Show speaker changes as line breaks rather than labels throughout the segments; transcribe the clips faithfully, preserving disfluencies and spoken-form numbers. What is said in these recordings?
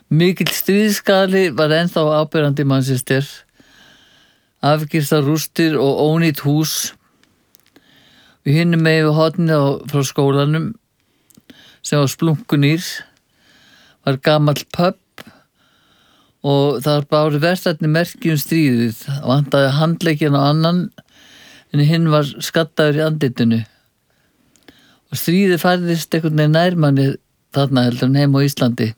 Mikill stríðskali var ennþá áberandi í Manchester. Afgirtar rústir og ónýtt hús. Við hinum megin við hornið frá skólanum sem var splunkunýr var gamall pub og þar báru verðarnir merki um stríðið. Vantaði handlegginn á annan en hinn var skattaður í andlitinu. Og stríðið færðist einhvern veginn nærmanni þarna heldur en heim á Íslandi.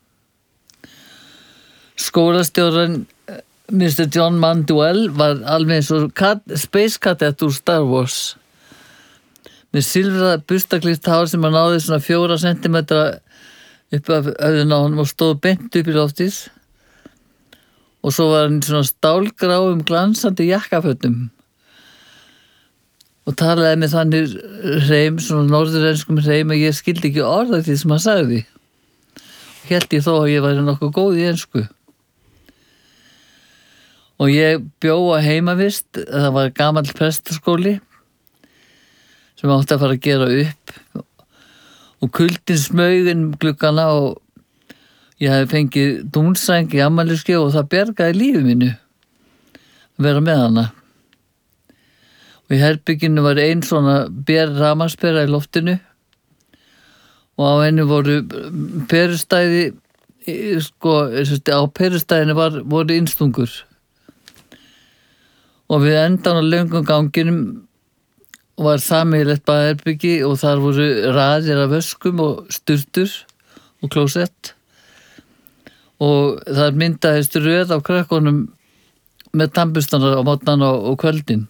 Skólastjóran mister John Mandwell var alveg eins og Space Cadet úr Star Wars. Með silfrað bustaklippt hár sem hann náði svona fjóra sentimetra upp af höfðinu á honum og stóð beint upp í loftið. Og svo var hann svona stálgráum glansandi jakkafötum. Og talaði með þannig hreim, svona norðurenskum hreim að ég skildi ekki orða því sem hann sagði. Hélt ég þó að ég væri nokkuð góð í ensku. Og ég bjó á heimavist, það var gamall prestaskóli sem átti að fara að gera upp og kuldin smauginn gluggana og ég hefði fengið dúnsæng í afmælisgjöf og það bjargaði lífi mínu að vera með hana. Og í herbygginu var ein svona ber rafmagnspera í loftinu og á henni voru perustæði, sko, á perustæðinu var, voru innstungur. Og við endan á löngum ganginum var sameiginlegt baðherbyggi og þar voru raðir af öskum og sturtur og klósett. Og þar myndaðist röð af krakkonum með tannburstana á morgnana og kvöldin.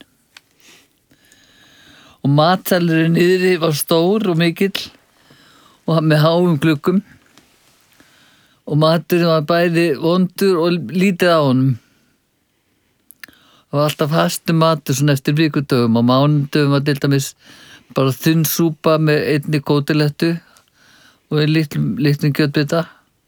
Og matselurinn niðri var stór og mikill og með háum gluggum. Og maturinn var bæði vondur og lítið á honum. Það var alltaf fastur matur svona eftir vikudögum og mánudögum var til dæmis bara þunn súpa með einni kótilettu og einn litlum, litlum kjötbita.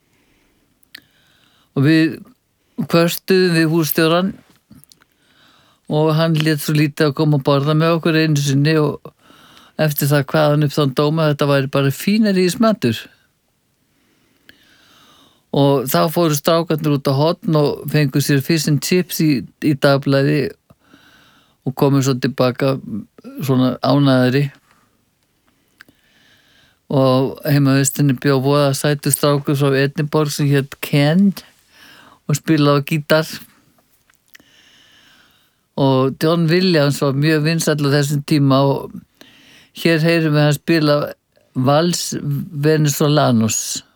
Og við kvörstuðum við hússtjóran og hann lét svo lítið að koma að borða með okkur einu sinni og eftir það hvað hann upp þann dóma þetta væri bara fínari í smatur. Og þá fóru strákarnir út á horn og fengu sér fish and chips í, í dagblæði og komu svo tilbaka svona ánæðari. Og heimavistinni bjó voða sætu strákur frá Edinborg sem hét Ken og spilaði á gítar. Og John Williams var mjög vinsæll á þessum tíma og hér heyrum við hann spila Vals Venezolanos.